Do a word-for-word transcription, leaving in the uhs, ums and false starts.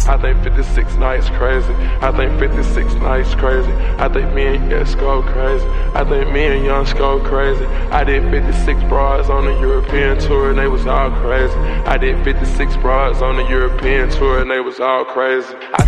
I think fifty-six nights crazy. I think fifty-six nights crazy. I think me and Yes go crazy. I think me and Young go crazy. I did fifty-six broads on the European tour and they was all crazy. I did fifty-six broads on the European tour and they was all crazy. I